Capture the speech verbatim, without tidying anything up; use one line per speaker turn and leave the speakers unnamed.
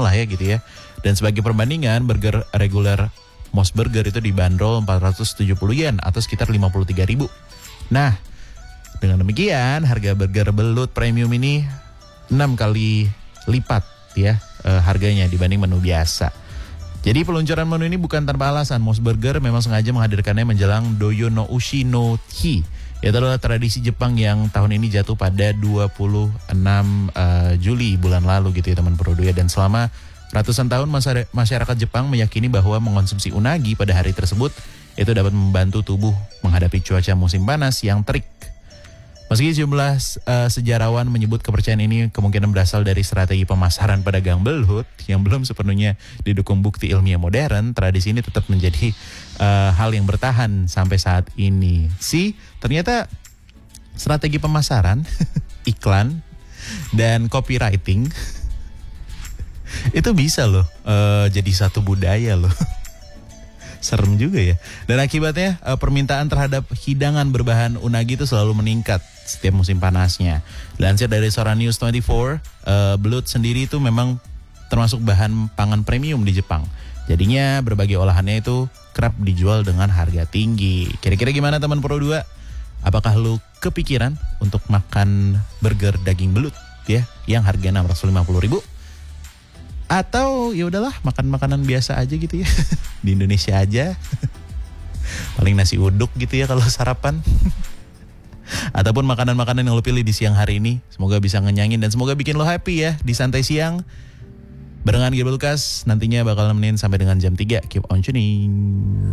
lah ya gitu ya. Dan sebagai perbandingan, burger reguler Mos Burger itu dibanderol empat ratus tujuh puluh yen atau sekitar lima puluh tiga ribu. Nah, dengan demikian harga burger belut premium ini enam kali lipat ya eh, harganya dibanding menu biasa. Jadi peluncuran menu ini bukan tanpa alasan. Mos Burger memang sengaja menghadirkannya menjelang Doyo no Ushi no Hi. Itu adalah tradisi Jepang yang tahun ini jatuh pada dua puluh enam uh, Juli bulan lalu gitu ya teman Produe ya. Dan selama ratusan tahun masyarakat Jepang meyakini bahwa mengonsumsi unagi pada hari tersebut itu dapat membantu tubuh menghadapi cuaca musim panas yang terik. Meski sejumlah uh, sejarawan menyebut kepercayaan ini kemungkinan berasal dari strategi pemasaran pedagang belut yang belum sepenuhnya didukung bukti ilmiah modern, tradisi ini tetap menjadi uh, hal yang bertahan sampai saat ini. Si ternyata strategi pemasaran, iklan, dan copywriting itu bisa loh uh, jadi satu budaya loh. Serem juga ya. Dan akibatnya uh, permintaan terhadap hidangan berbahan unagi itu selalu meningkat setiap musim panasnya. Dilansir dari Sora News dua puluh empat, uh, belut sendiri itu memang termasuk bahan pangan premium di Jepang. Jadinya berbagai olahannya itu kerap dijual dengan harga tinggi. Kira-kira gimana teman Pro dua? Apakah lu kepikiran untuk makan burger daging belut ya yang harganya enam ratus lima puluh ribu? Atau ya udahlah makan makanan biasa aja gitu ya. Di Indonesia aja. Paling nasi uduk gitu ya kalau sarapan. Ataupun makanan-makanan yang lo pilih di siang hari ini. Semoga bisa ngenyangin dan semoga bikin lo happy ya di santai siang. Barengan Gilbert Lucas nantinya bakal nemenin sampai dengan jam tiga. Keep on tuning.